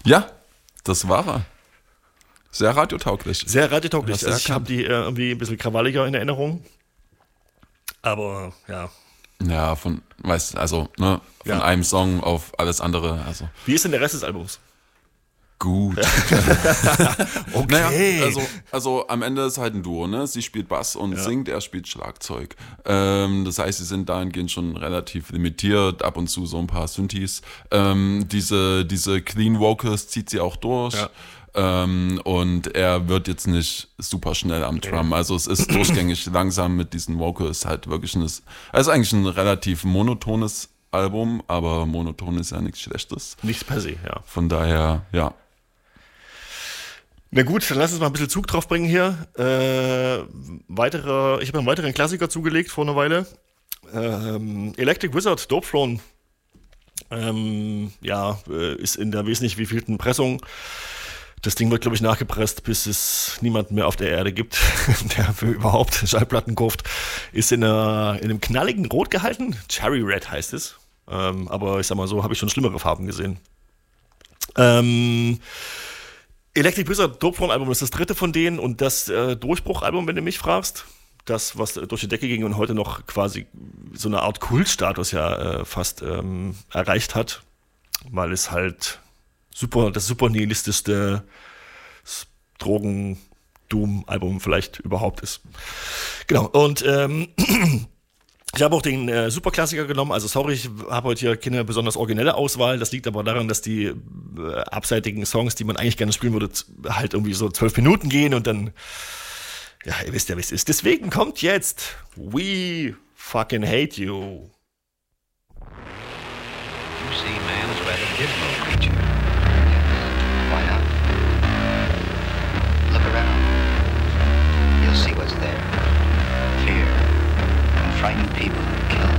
Ja, das war er. Sehr radiotauglich. Sehr radiotauglich. Sehr Also ich habe die irgendwie ein bisschen krawalliger in Erinnerung. Aber ja. Ja, von Ja. einem Song auf alles andere. Also Wie ist denn der Rest des Albums? gut. Okay. Naja, also am Ende ist halt ein Duo, ne? Sie spielt Bass und singt, er spielt Schlagzeug. Das heißt, sie sind dahingehend schon relativ limitiert, ab und zu so ein paar Synthes. Diese Clean Vocals zieht sie auch durch. Ja. Und er wird jetzt nicht super schnell am Drum. Also es ist durchgängig langsam mit diesen Vocals halt wirklich es ist eigentlich ein relativ monotones Album, aber monoton ist ja nichts Schlechtes. Nichts per se, ja. Von daher, ja. Na gut, dann lass uns mal ein bisschen Zug drauf bringen hier. Ich habe einen weiteren Klassiker zugelegt vor einer Weile. Electric Wizard, Dope Throne. Ist in der wesentlich wievielten Pressung. Das Ding wird, glaube ich, nachgepresst, bis es niemanden mehr auf der Erde gibt, der für überhaupt Schallplatten kauft. Ist in einem knalligen Rot gehalten. Cherry Red heißt es. Aber ich sag mal so, habe ich schon schlimmere Farben gesehen. Electric Wizard Dope Throne Album ist das dritte von denen und das Durchbruchalbum, wenn du mich fragst. Das, was durch die Decke ging und heute noch quasi so eine Art Kultstatus fast erreicht hat, weil es halt das super nihilistischste Drogen-Doom-Album vielleicht überhaupt ist. Genau, und ich habe auch den Superklassiker genommen, also sorry, ich habe heute hier keine besonders originelle Auswahl, das liegt aber daran, dass die abseitigen Songs, die man eigentlich gerne spielen würde, halt irgendwie so 12 Minuten gehen und dann, ja, ihr wisst ja, wie es ist. Deswegen kommt jetzt We Fucking Hate You.